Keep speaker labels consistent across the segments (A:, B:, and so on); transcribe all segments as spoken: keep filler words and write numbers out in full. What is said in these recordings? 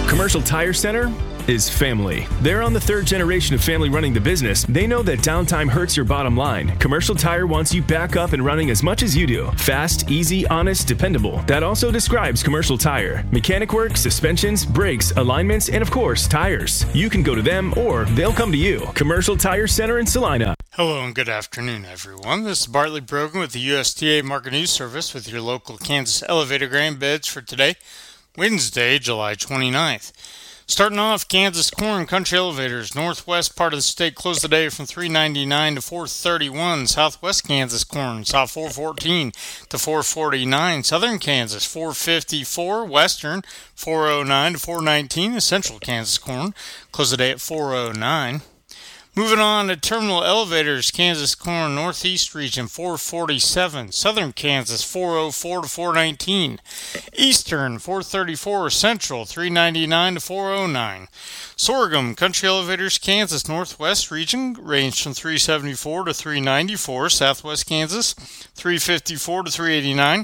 A: Commercial Tire Center is family. They're on the third generation of family running the business. They know that downtime hurts your bottom line. Commercial Tire wants you back up and running as much as you do. Fast, easy, honest, dependable. That also describes Commercial Tire. Mechanic work, suspensions, brakes, alignments, and of course, tires. You can go to them or they'll come to you. Commercial Tire Center in Salina.
B: Hello and good afternoon, everyone. This is Bartley Brogan with the U S D A Market News Service with your local Kansas elevator grain bids for today, Wednesday, July twenty-ninth. Starting off, Kansas corn country elevators. Northwest part of the state closed the day from three ninety-nine to four thirty-one. Southwest Kansas corn saw four fourteen to four forty-nine. Southern Kansas four fifty-four. Western four oh nine to four nineteen. The Central Kansas corn closed the day at four oh nine. Moving on to terminal elevators, Kansas corn Northeast region four forty-seven, Southern Kansas four oh four to four nineteen, Eastern four thirty-four, Central three ninety-nine to four oh nine. Sorghum country elevators, Kansas Northwest region ranged from three seventy-four to three ninety-four, Southwest Kansas three fifty-four to three eighty-nine,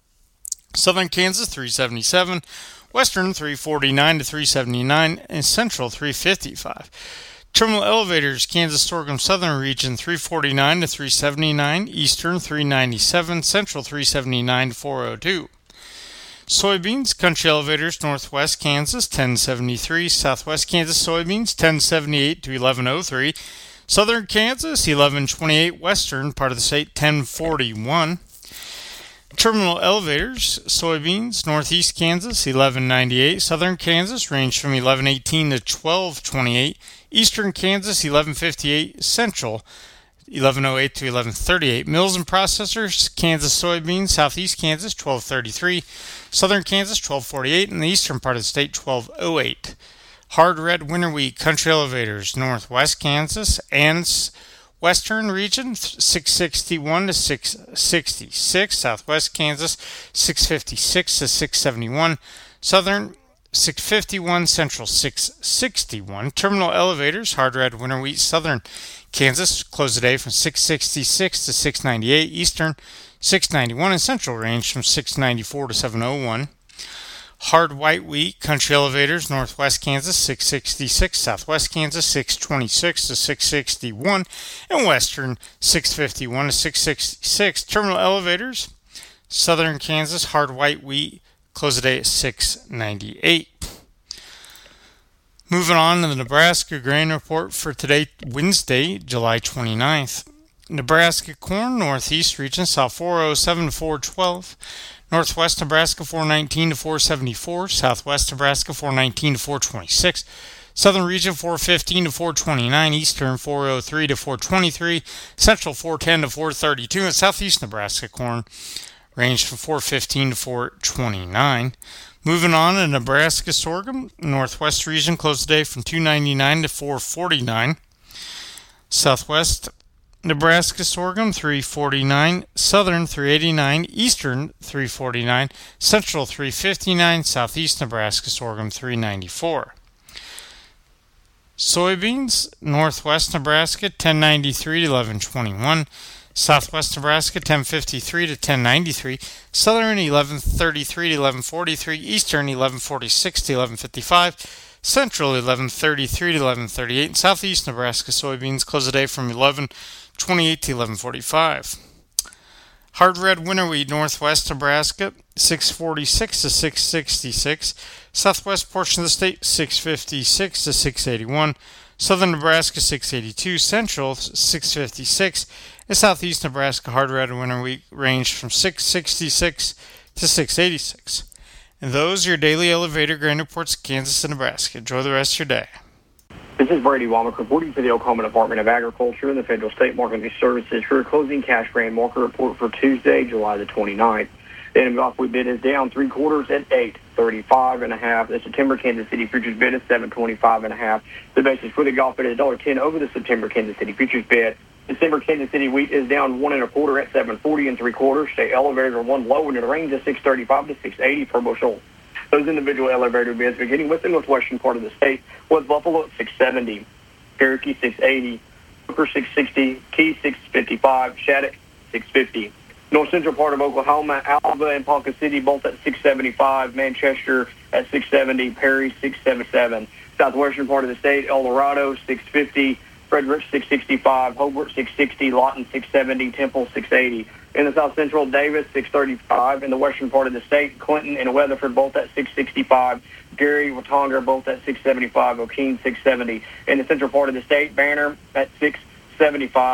B: Southern Kansas three seventy-seven, Western three forty-nine to three seventy-nine, and Central three fifty-five. Terminal elevators, Kansas Sorghum Southern region three forty-nine to three seventy-nine, Eastern three ninety-seven, Central three seventy-nine to four oh two. Soybeans, country elevators, Northwest Kansas ten seventy-three, Southwest Kansas soybeans ten seventy-eight to eleven oh three, Southern Kansas eleven twenty-eight, Western part of the state ten forty-one. Terminal elevators, soybeans, Northeast Kansas eleven ninety-eight, Southern Kansas range from eleven eighteen to twelve twenty-eight, Eastern Kansas eleven fifty-eight, Central eleven oh eight to eleven thirty-eight. Mills and processors, Kansas soybeans, Southeast Kansas twelve thirty-three, Southern Kansas twelve forty-eight, and the eastern part of the state twelve oh eight. Hard red winter wheat, country elevators, Northwest Kansas and Western region six sixty-one to six sixty-six, Southwest Kansas six fifty-six to six seventy-one, Southern six fifty-one, Central six sixty-one. Terminal elevators, hard red winter wheat, Southern Kansas closed the day from six sixty-six to six ninety-eight, Eastern six ninety-one, and Central range from six ninety-four to seven oh one. Hard white wheat, country elevators, Northwest Kansas six sixty-six, Southwest Kansas six twenty-six to six sixty-one, and Western six fifty-one to six sixty-six. Terminal elevators, Southern Kansas hard white wheat, close the day at six ninety-eight. Moving on to the Nebraska grain report for today, Wednesday, July twenty-ninth. Nebraska corn, Northeast region saw four oh seven to four twelve. Northwest Nebraska four nineteen to four seventy-four, Southwest Nebraska four nineteen to four twenty-six, Southern region four fifteen to four twenty-nine, Eastern four oh three to four twenty-three, Central four ten to four thirty-two, and Southeast Nebraska corn ranged from four fifteen to four twenty-nine. Moving on to Nebraska sorghum, Northwest region closed the day from two ninety-nine to four forty-nine. Southwest Nebraska sorghum three forty-nine, Southern three eighty-nine, Eastern three forty-nine, Central three fifty-nine, Southeast Nebraska sorghum three ninety-four. Soybeans, Northwest Nebraska ten ninety-three to eleven twenty-one, Southwest Nebraska ten fifty-three to ten ninety-three, Southern eleven thirty-three to eleven forty-three, Eastern eleven forty-six to eleven fifty-five, Central eleven thirty-three to eleven thirty-eight, and Southeast Nebraska soybeans close the day from eleven twenty-eight to eleven forty-five. Hard red winter wheat, Northwest Nebraska six forty-six to six sixty-six, Southwest portion of the state six fifty-six to six eighty-one, Southern Nebraska six eighty-two, Central six fifty-six, and Southeast Nebraska hard red winter wheat ranged from six sixty-six to six eighty-six. And those are your daily elevator grain reports of Kansas and Nebraska. Enjoy the rest of your day.
C: This is Brady Womack reporting for the Oklahoma Department of Agriculture and the Federal State Market News Services for a closing cash grain market report for Tuesday, July the twenty-ninth. The N M Gulf wheat bid is down three quarters at eight thirty-five and a half. The September Kansas City futures bid is seven twenty-five and a half. The basis for the Gulf bid is one ten over the September Kansas City futures bid. December Kansas City wheat is down one and a quarter at seven forty and three quarters. State elevators are one low in the range of six thirty-five to six eighty per bushel. Those individual elevator bids beginning with the northwestern part of the state was Buffalo at six seventy, Cherokee six eighty, Hooker six sixty, Key six fifty-five, Shattuck six fifty. North central part of Oklahoma, Alva and Ponca City both at six seventy-five, Manchester at six seventy, Perry six seventy-seven. Southwestern part of the state, El Dorado six fifty, Frederick six sixty-five, Hobart six sixty, Lawton six seventy, Temple six eighty. In the south central, Davis six thirty-five. In the western part of the state, Clinton and Weatherford both at six sixty-five. Gary, Watonga both at six seventy-five. O'Keene six seventy. In the central part of the state, Banner at six seventy-five.